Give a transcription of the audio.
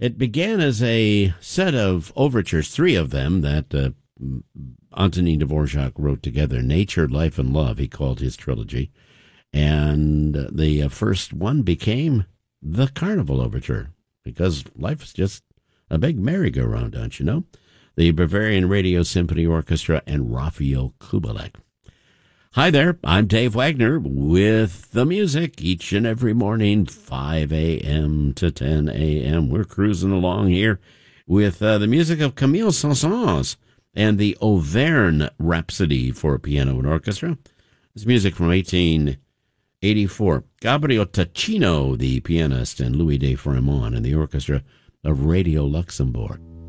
It began as a set of overtures, three of them that Antonin Dvorak wrote together. Nature, Life, and Love, he called his trilogy. And the first one became the Carnival Overture, because life is just a big merry-go-round, don't you know? The Bavarian Radio Symphony Orchestra and Raphael Kubelik. Hi there, I'm Dave Wagner with the music each and every morning, 5 a.m. to 10 a.m. We're cruising along here with the music of Camille Saint-Saëns and the Auvergne Rhapsody for piano and orchestra. This music from 1884. Gabriel Ticino, the pianist, and Louis de Fremont and the orchestra of Radio Luxembourg.